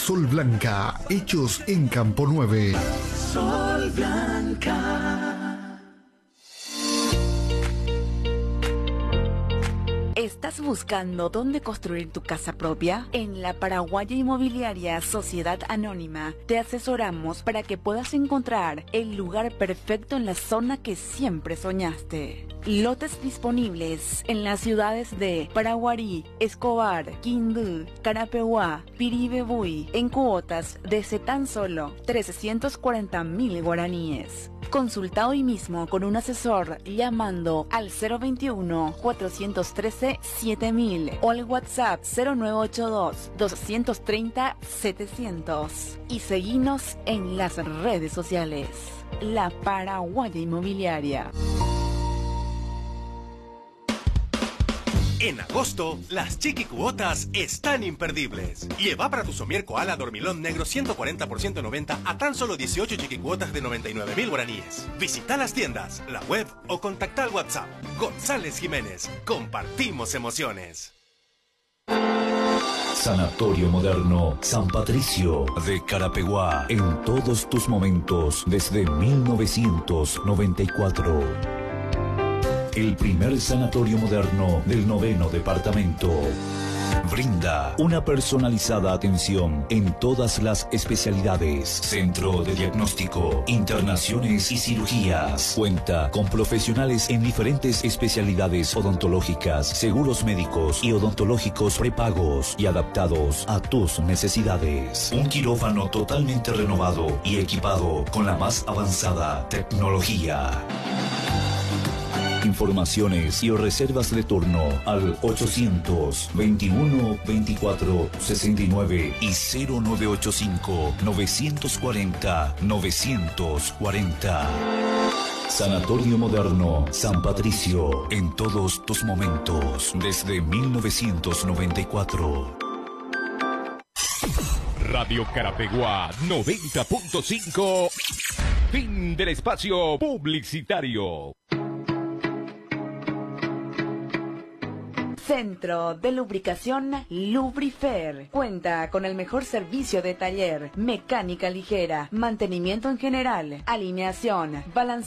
Sol Blanca, hechos en Campo 9. Sol Blanca. ¿Estás buscando dónde construir tu casa propia? En la Paraguaya Inmobiliaria Sociedad Anónima te asesoramos para que puedas encontrar el lugar perfecto en la zona que siempre soñaste. Lotes disponibles en las ciudades de Paraguarí, Escobar, Quindú, Carapeguá, Piribebuy, en cuotas desde tan solo 340.000 guaraníes. Consulta hoy mismo con un asesor llamando al 021-413-7000 o al WhatsApp 0982-230-700 y seguinos en las redes sociales. La Paraguaya Inmobiliaria. En agosto, las chiquicuotas están imperdibles. Lleva para tu somier koala dormilón negro 140% 90 a tan solo 18 chiquicuotas de 99.000 guaraníes. Visita las tiendas, la web o contacta al WhatsApp. González Jiménez. Compartimos emociones. Sanatorio Moderno San Patricio de Carapeguá. En todos tus momentos desde 1994. El primer sanatorio moderno del 9º departamento. Brinda una personalizada atención en todas las especialidades. Centro de diagnóstico, internaciones y cirugías. Cuenta con profesionales en diferentes especialidades odontológicas, seguros médicos y odontológicos prepagos y adaptados a tus necesidades. Un quirófano totalmente renovado y equipado con la más avanzada tecnología. Informaciones y reservas de turno al 800-21-24-69 y 0985-940-940. Sanatorio Moderno San Patricio. En todos tus momentos desde 1994. Radio Carapeguá 90.5. Fin del espacio publicitario. Centro de Lubricación Lubrifer. Cuenta con el mejor servicio de taller, mecánica ligera, mantenimiento en general, alineación, balanceo.